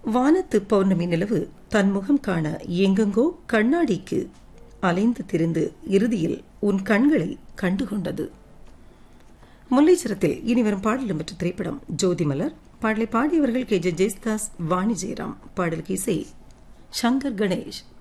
வானத்து பௌர்ணமி நிலவு தன் முகம் காண எங்கெங்கோ கண்ணாடிக்கு அலைந்து திரிந்து இறுதியில் உன் கண்களை கண்டுகொண்டது. முல்லைச்சரத்தில் இனி வரும் பாடலும் பெற்ற திரைப்படம் ஜோதிமலர். பாடலை பாடியவர்கள் KJ ஜெயசுதாஸ், வாணி ஜெயராம். பாடலுக்கு இசை சங்கர் கணேஷ்.